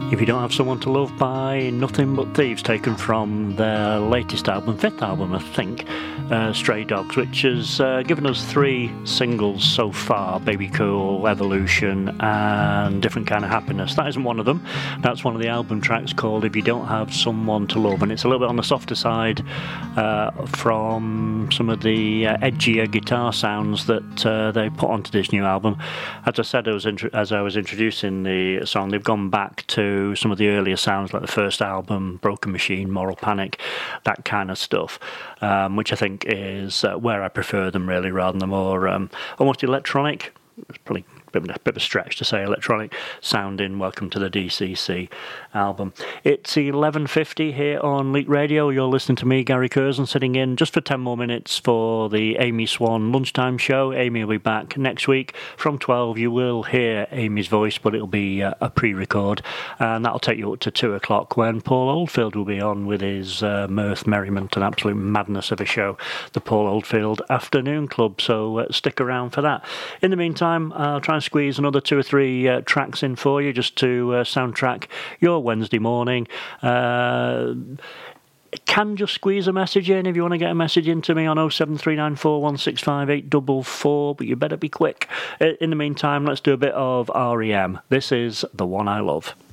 If You Don't Have Someone to Love by Nothing But Thieves, taken from their latest album, fifth album I think, Stray Dogs, which has given us 3 singles so far: Baby Cool, Evolution and Different Kind of Happiness. That isn't one of them. That's one of the album tracks called If You Don't Have Someone to Love, and it's a little bit on the softer side from some of the edgier guitar sounds that they put onto this new album. As I said, as I was introducing the song, they've gone back to some of the earlier sounds like the first album, Broken Machine, Moral Panic, that kind of stuff, which I think is where I prefer them really, rather than the more almost electronic. It's probably a bit of a stretch to say electronic sounding Welcome to the DCC album. It's 11:50 here on Leak Radio. You're listening to me, Gary Curzon, sitting in just for 10 more minutes for the Amy Swan lunchtime show. Amy will be back next week from 12. You will hear Amy's voice, but it'll be a pre-record, and that'll take you up to 2 o'clock when Paul Oldfield will be on with his mirth, merriment and absolute madness of a show, the Paul Oldfield Afternoon Club, so stick around for that. In the meantime, I'll try and squeeze another 2 or 3 tracks in for you just to soundtrack your Wednesday morning. Can just squeeze a message in if you want to get a message into me on 07394165844, but you better be quick. In the meantime, let's do a bit of REM. This is The One I Love.